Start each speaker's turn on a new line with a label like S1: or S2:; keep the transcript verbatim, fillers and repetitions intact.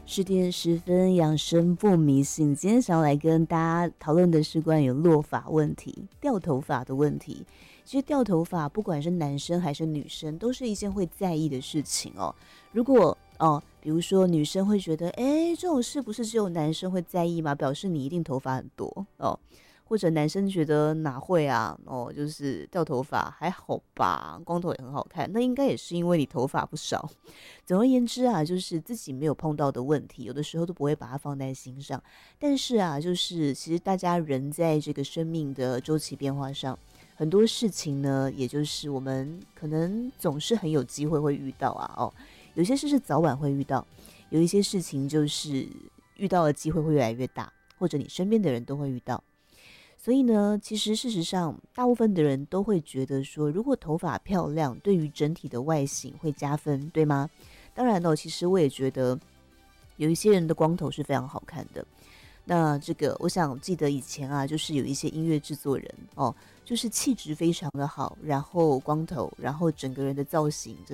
S1: 十点十分，养生不迷信。今天想要来跟大家讨论的是关于落发问题、掉头发的问题。其实掉头发，不管是男生还是女生，都是一件会在意的事情哦。如果哦，比如说女生会觉得，哎，这种事不是只有男生会在意吗？表示你一定头发很多哦。或者男生觉得哪会啊？哦，就是掉头发还好吧，光头也很好看。那应该也是因为你头发不少。总而言之啊，就是自己没有碰到的问题，有的时候都不会把它放在心上。但是啊，就是其实大家人在这个生命的周期变化上，很多事情呢，也就是我们可能总是很有机会会遇到啊。哦，有些事是早晚会遇到，有一些事情就是遇到的机会会越来越大，或者你身边的人都会遇到。所以呢，其实事实上，大部分的人都会觉得说，如果头发漂亮，对于整体的外形会加分，对吗？当然哦，其实我也觉得有一些人的光头是非常好看的。那这个，我想记得以前啊，就是有一些音乐制作人哦，就是气质非常的好，然后光头，然后整个人的造型